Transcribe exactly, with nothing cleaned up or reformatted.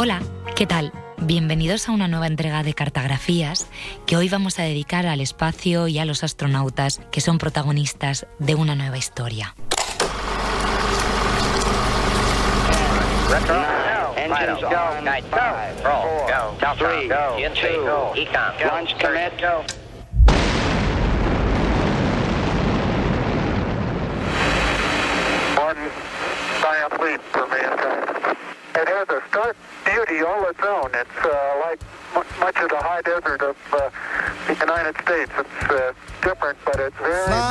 Hola, ¿qué tal? Bienvenidos a una nueva entrega de Cartografías que hoy vamos a dedicar al espacio y a los astronautas que son protagonistas de una nueva historia. Engines go. Night five. Roll. Go. Countdown. Go. T N C. Go. Econ. Go. Launch commit. Go. One giant leap for mankind. It has a stark beauty all its own. It's uh, like m- much of the high desert of uh, the United States. It's uh, different, but it's very...